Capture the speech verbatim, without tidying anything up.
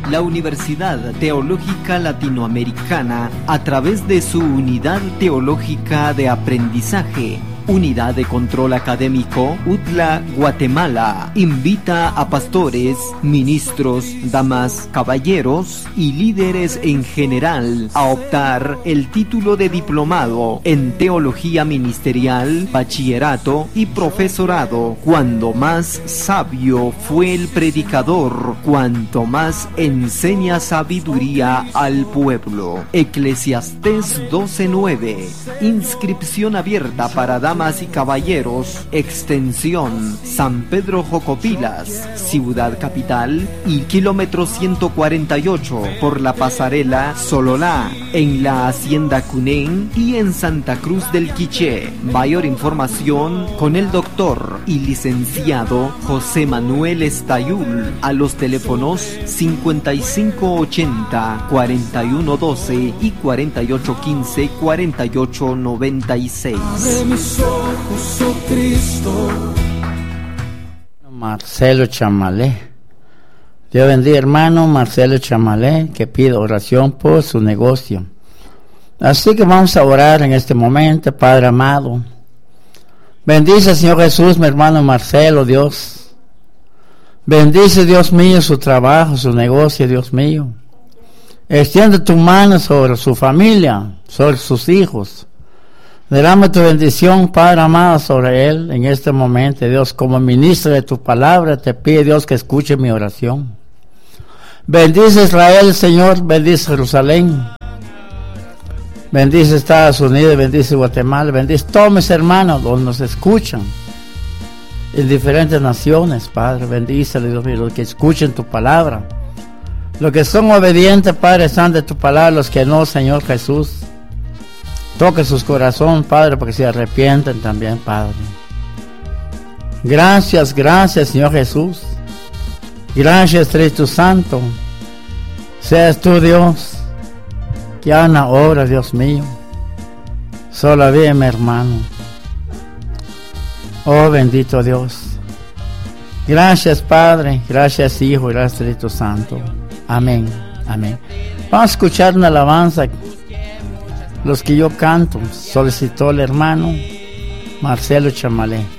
La Universidad Teológica Latinoamericana, a través de su Unidad Teológica de Aprendizaje, Unidad de Control Académico, U T L A Guatemala, invita a pastores, ministros, damas, caballeros y líderes en general a optar el título de diplomado en Teología Ministerial, Bachillerato y Profesorado. Cuando más sabio fue el predicador, cuanto más enseña sabiduría al pueblo. Eclesiastés doce nueve. Inscripción abierta para damas y caballeros. Extensión San Pedro Jocopilas, Ciudad Capital, y kilómetro ciento cuarenta y ocho por la pasarela Sololá, en la Hacienda Cunén y en Santa Cruz del Quiché. Mayor información con el doctor y licenciado José Manuel Estayul a los teléfonos cincuenta y cinco ochenta, cuarenta y uno doce y cuarenta y ocho quince, cuarenta y ocho noventa y seis. Ojos, oh Cristo. Marcelo Chamalé. Dios bendiga, hermano Marcelo Chamalé, que pide oración por su negocio. Así que vamos a orar en este momento. Padre amado, bendice, Señor Jesús, mi hermano Marcelo, Dios. Bendice, Dios mío, su trabajo, su negocio, Dios mío. Extiende tu mano sobre su familia, sobre sus hijos. Derrama tu bendición, Padre amado, sobre él en este momento, Dios. Como ministro de tu palabra, te pide, Dios, que escuche mi oración. Bendice Israel, Señor, bendice Jerusalén. Bendice Estados Unidos, bendice Guatemala, bendice todos mis hermanos donde nos escuchan en diferentes naciones, Padre. Bendice, Dios mío, los que escuchen tu palabra. Los que son obedientes, Padre, están de tu palabra, los que no, Señor Jesús. Toque sus corazones, Padre, porque se arrepienten también, Padre. Gracias, gracias, Señor Jesús. Gracias, Espíritu Santo. Seas tú, Dios, que haga una obra, Dios mío. Solo bien, mi hermano. Oh, bendito Dios. Gracias, Padre. Gracias, Hijo. Gracias, Espíritu Santo. Amén. Amén. Vamos a escuchar una alabanza. Los que yo canto, solicitó el hermano Marcelo Chamalé.